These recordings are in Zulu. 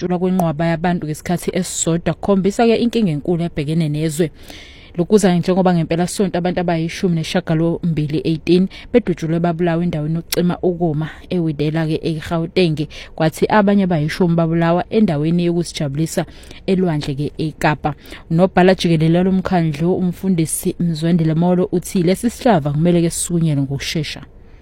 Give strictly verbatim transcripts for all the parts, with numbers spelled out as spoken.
ukudutshulwa kwenqwaba yabantu ngesikhathi esisodwa kukhombisa ke inkinga enkulu ebhekene nezwe. Lokuza njengoba ngempela sonto abantu abayishumi nesishiyagalombili eighteen bedutshulwe babulawa endaweni yokucima ukoma eWidela ke eGauteng, kwathi abanye bayishumi babulawa endaweni yokusijabulisa elwandle ke eKapa. Unobhala jikelele lomkhandlu umfundisi Mzwendile Molo uthi lesi sihlava kumele ke sisukunyelwe ngokusheshsha.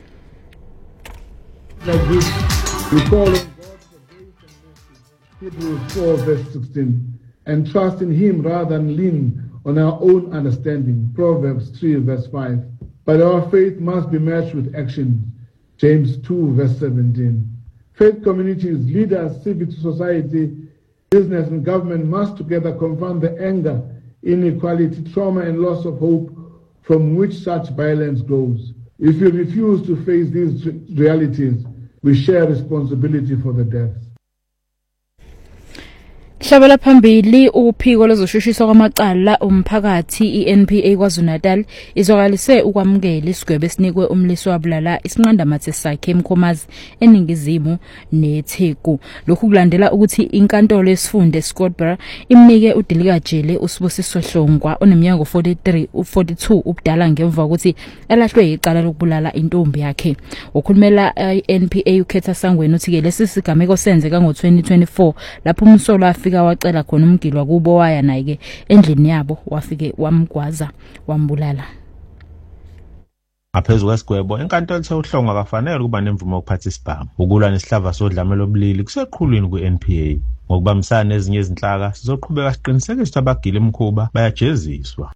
Like this, we call on God for grace and mercy. Hebrews four verse sixteen, and trust in Him rather than lean on our own understanding. Proverbs three verse five. But our faith must be matched with action. James two verse seventeen. Faith communities, leaders, civil society, business and government must together confront the anger, inequality, trauma and loss of hope from which such violence grows. If we refuse to face these realities, we share responsibility for the deaths. Hlabela phambili uphiko lezoshushisa kwamacala umphakathi iN P A KwaZulu-Natal izokalise ukwamukela isigwebo esinikwe umlisi wabulala isinqandamathe sakhe eMkhomazi eningizimu neTheku. Lokhu kulandela ukuthi inkantolo yesifunde eScottsboro imnike uDilikajele uSibusiso Hlongwa oneminyaka forty-three u-forty-two ubudala ngemva ukuthi elahlwe icala lokubulala intombi yakhe. Ukhulumela iN P A uKhetha Sangweni uthi ke lesi sigameko senzeka ngo-twenty twenty-four lapho umsolo afika wacela khona umgilwa kubo waya naye ke endlini yabo wafike wamgwaza wambulala. Ngaphezulu kwesigwebo enkantolo ethe uHlongwa akafanele ukuba nemvume yokuphatha isibhamu ukulwa nesihlava sodlame lobulili kuseqhulwini kweN P A. Ngokubambisana nezinye izinhlaka sizoqhubeka siqinisekise ukuthi abagili emkhuba bayajeziswa.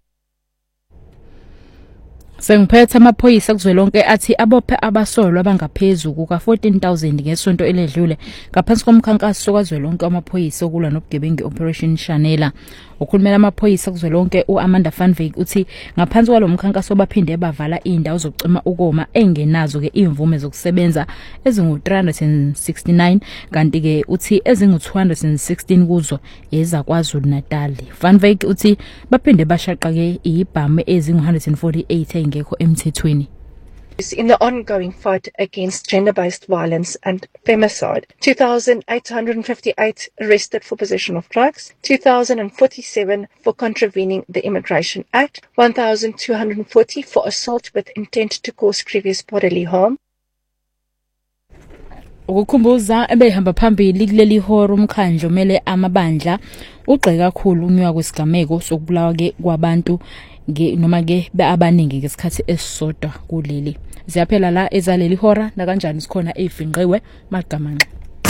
Sengiphethe amaphoyisa kuzwelonke athi abophe abasolwa abangaphezulu kuka fourteen thousand ngesonto eledlule ngaphansi komkhankaso kazwelonke amaphoyisa okulwa nobugebengu Operation Shanela. Ukhulumela amaphoyisa kuzwelonke uAmanda van Wyk uthi ngaphansi kwalo mkhankaso baphinde bavala indawo zokucima ukoma engenazo ke imvume zokusebenza ezingu three hundred sixty-nine kanti ke uthi ezingu two hundred sixteen kuzo ezakwaZulu-Natal. Van Wyk uthi baphinde bashaqa ke ibhamu ezingu one hundred forty-eight engekho emthethweni. In the ongoing fight against gender-based violence and femicide, two thousand eight hundred fifty-eight arrested for possession of drugs, two thousand forty-seven for contravening the Immigration Act, one thousand two hundred forty for assault with intent to cause grievous bodily harm. Ukukhumbuza ebehamba phambili kuleli horo umkhandlo mele amabandla ugxeka kakhulu unywa kwesigameko sokubulawa ke kwabantu nge noma ke abaningi ngesikhathi esisodwa kuleli. Ziyaphela la ezaleli hora na kanjani sikhona ezifinqiwe magamanqa.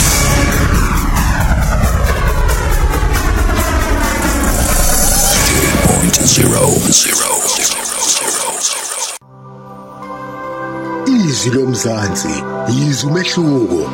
Izwi lomzansi yizwi umehluko.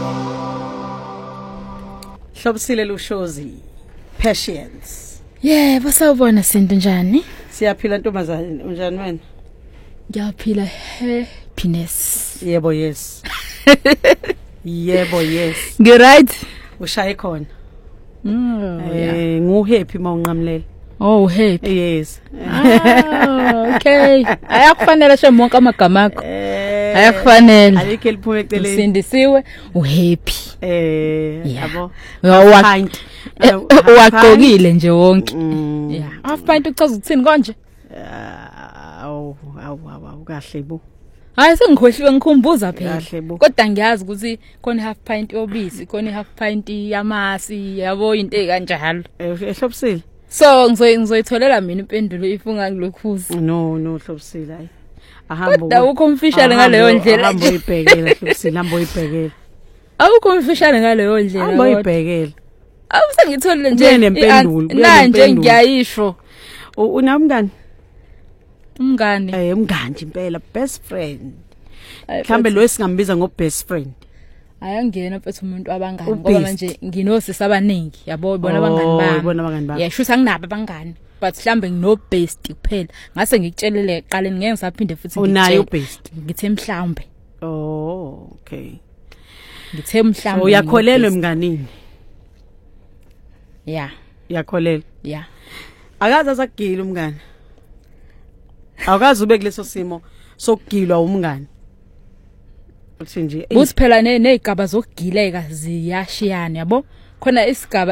Hlobisile Lushozi Patience. Yeah, basawubona Sinto njani? Siyaphila ntombazane unjani wena? Ngiyaphila happiness. Yebo yes. Yebo yes. Ngi right? Ushaye khona. Mm, eh ngu happy mawunqamlela. Oh happy. Yes. Ah, okay. Ayakufanele she monke amagama akho. Ayakufanele. Alikho eliphume eceleni. Usindisiwe uhappy. Eh yabo. Pint. Uwaqokile nje wonke. Yeah. Half pint uchaza ukuthini konje? Awu awu awu kahle bo. Hayi sengikhohliwe ngikhumbuza phela. Kahle bo. Kodwa ngiyazi ukuthi khona half pint yobisi, khona half pint yamasi, yabo into ekanjalo. Ehlobisile. So ngizoyi ngizoyitholela mina impendulo ifunga ngilokhuza. No no Hlobisile hayi. Ahamba kodwa ukhomfishane ngaleyo ndlela. Ahamba uyibhekela Hlobisile, hamba uyibhekela. Awukhomfishane ngaleyo ndlela. Hamba uyibhekela. Awusengitholile nje nempendulo. Na nje ngiyayisho. Unamngani? Umngani. Eh umngani impela best friend. Mhlambe lo esingambiza ngo best friend. Ayangena mfethu umuntu abangani ngoba manje nginosisi abaningi yabo bona abangani bami. Bona abangani bami. Yeah, shuthi anginabo abangani. But mhlambe ngino best kuphela. Ngase ngikutshelele eqaleni ngeke ngisaphinde futhi ngitshele. Unayo best. Ngithe mhlambe. Oh, okay. Ngithe mhlambe. So uyakholelwa emnganini? Yeah. Uyakholelwa? Yeah. Akaza asagila umngani. Awukazi ube kuleso simo sokugilwa umngani. Uthi nje uthi phela nezigaba zokugileka ziyashiyana yabo khona isigaba